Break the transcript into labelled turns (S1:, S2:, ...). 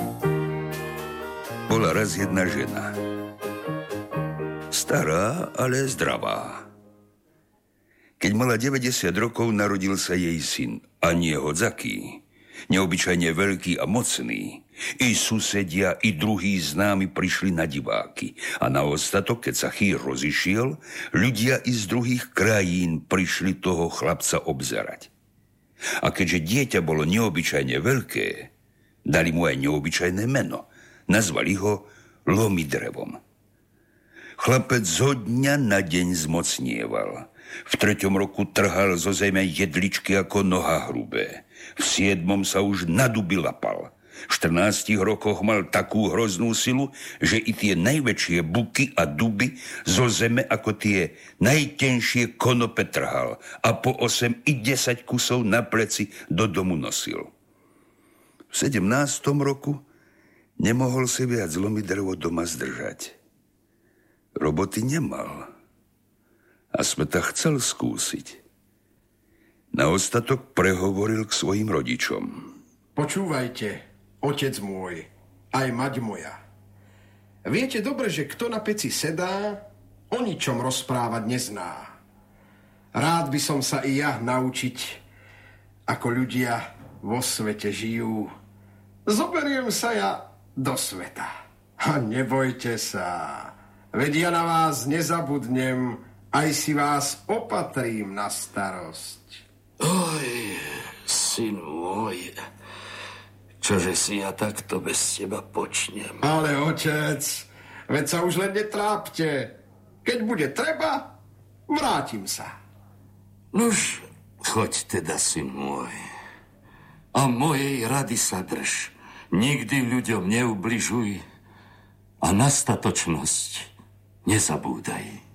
S1: Bola raz jedna žena. Stará, ale zdravá. Keď mala 90 rokov, narodil sa jej syn. A nie hodzaký. Neobyčajne veľký a mocný. I susedia, i druhí známi prišli na diváky. A na ostatok, keď sa chýr rozišiel, ľudia i z druhých krajín prišli toho chlapca obzerať. A keďže dieťa bolo neobyčajne veľké, dali mu aj neobyčajné meno. Nazvali ho Lomidrevom. Chlapec zo dňa na deň zmocnieval. V 3. roku trhal zo zeme jedličky ako noha hrubé. V 7. sa už na duby lapal. V 14 rokoch mal takú hroznú silu, že i tie najväčšie buky a duby zo zeme ako tie najtenšie konope trhal a po 8 i 10 kusov na pleci do domu nosil. V 17. roku nemohol si viac Lomidrevo doma zdržať. Roboty nemal a smeta chcel skúsiť. Na ostatok prehovoril k svojim rodičom.
S2: Počúvajte, otec môj, aj mať moja. Viete dobre, že kto na peci sedá, o ničom rozprávať nezná. Rád by som sa i ja naučiť, ako ľudia vo svete žijú. Zoberiem sa ja do sveta. A nebojte sa, veď ja na vás nezabudnem, aj si vás opatrím na starosť.
S3: Oj, syn môj, čože si ja takto bez teba počnem?
S2: Ale otec, veď sa už len netrápte. Keď bude treba, vrátim sa.
S3: Nuž, choď teda, syn môj. A mojej rady sa drž. Nikdy ľuďom neubližuj a na statočnosť nezabúdaj.